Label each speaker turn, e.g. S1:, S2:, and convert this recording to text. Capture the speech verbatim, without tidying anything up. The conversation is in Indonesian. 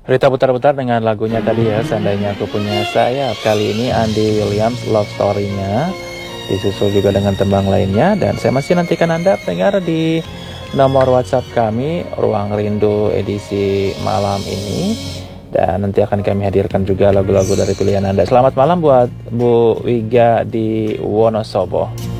S1: Rita putar-putar dengan lagunya tadi ya, Seandainya Aku Punya Sayap. Kali ini Andy Williams Love Story-nya, disusul juga dengan tembang lainnya. Dan saya masih nantikan Anda pendengar di nomor WhatsApp kami, Ruang Rindu edisi malam ini. Dan nanti akan kami hadirkan juga lagu-lagu dari pilihan Anda. Selamat malam buat Bu Wiga di Wonosobo.